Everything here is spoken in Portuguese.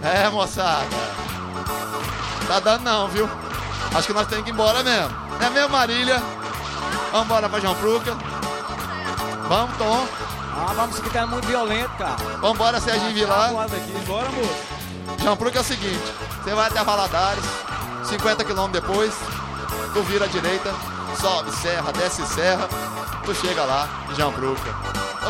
É, moçada. Tá dando não, viu? Acho que nós temos que ir embora mesmo. Não é mesmo, Marília? Vamos embora pra João Pruca. Vamos, Tom. Ah, vamos que tá muito violento, cara. Vamos embora, Serginho Vilar. Bora, moço. João Pruca é o seguinte, você vai até Valadares, 50 km depois, tu vira à direita, sobe serra, desce serra, tu chega lá em João Pruca.